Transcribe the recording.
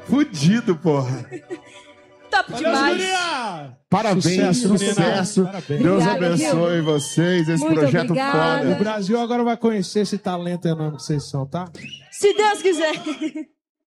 Fudido, porra. Top demais. Parabéns, sucesso. Parabéns. Deus Obrigada, abençoe vocês, esse Muito projeto obrigada. foda. O Brasil agora vai conhecer esse talento enorme que vocês são, tá? Se Deus quiser.